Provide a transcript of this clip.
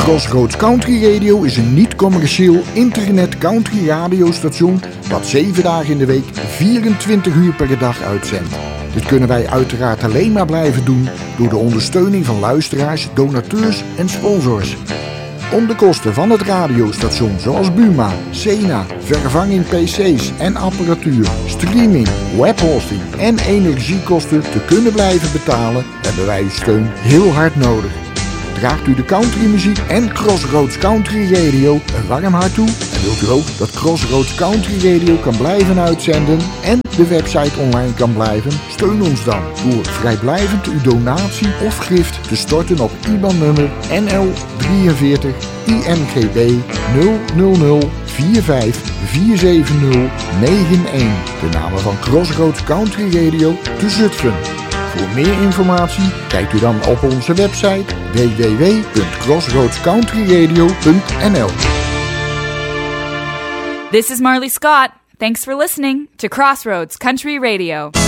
Crossroads Country Radio is een niet-commercieel internet country radiostation dat 7 dagen in de week, 24 uur per dag uitzendt. Dit kunnen wij uiteraard alleen maar blijven doen door de ondersteuning van luisteraars, donateurs en sponsors. Om de kosten van het radiostation zoals Buma, Sena, vervanging PC's en apparatuur, streaming, webhosting en energiekosten te kunnen blijven betalen, hebben wij uw steun heel hard nodig. Draagt u de countrymuziek en Crossroads Country Radio een warm hart toe en wilt u ook dat Crossroads Country Radio kan blijven uitzenden en de website online kan blijven? Steun ons dan door vrijblijvend uw donatie of gift te storten op IBAN-nummer NL 43 INGB 000 45 470 91. De namen van Crossroads Country Radio te Zutphen. Voor meer informatie kijkt u dan op onze website www.crossroadscountryradio.nl. This is Marley Scott. Thanks for listening to Crossroads Country Radio.